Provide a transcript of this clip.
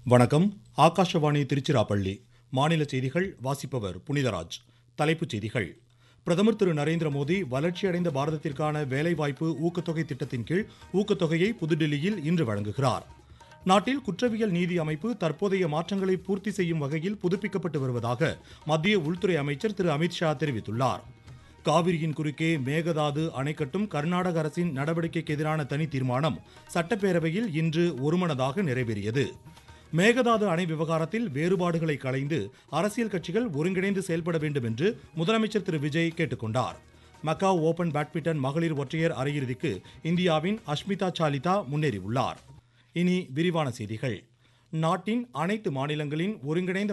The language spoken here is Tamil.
வணக்கம். ஆகாஷவாணி திருச்சிராப்பள்ளி. மாநில செய்திகள் வாசிப்பவர் புனிதராஜ். தலைப்புச் செய்திகள். பிரதமர் திரு நரேந்திர மோடி வளர்ச்சியடைந்த பாரதத்திற்கான வேலைவாய்ப்பு ஊக்கத்தொகை திட்டத்தின் கீழ் ஊக்கத்தொகையை புதுடில்லியில் இன்று வழங்குகிறார். நாட்டில் குற்றவியல் நீதி அமைப்பு தற்போதைய மாற்றங்களை பூர்த்தி செய்யும் வகையில் புதுப்பிக்கப்பட்டு வருவதாக மத்திய உள்துறை அமைச்சர் திரு அமித்ஷா தெரிவித்துள்ளார். காவிரியின் குறுக்கே மேகதாது அணை கட்டும் கர்நாடக அரசின் நடவடிக்கைக்கு எதிரான தனி தீர்மானம் சட்டப்பேரவையில் இன்று ஒருமனதாக நிறைவேறியது. மேகதாது அணை விவகாரத்தில் வேறுபாடுகளை களைந்து அரசியல் கட்சிகள் ஒருங்கிணைந்து செயல்பட வேண்டும் என்று முதலமைச்சர் திரு விஜய் கேட்டுக்கொண்டார். மக்காவ் ஓபன் பேட்மிண்டன் மகளிர் ஒற்றையர் அரையிறுதிக்கு இந்தியாவின் அஷ்மிதா சாலிதா முன்னேறியுள்ளார். இனி விரிவான செய்திகள். நாட்டின் அனைத்து மாநிலங்களின் ஒருங்கிணைந்த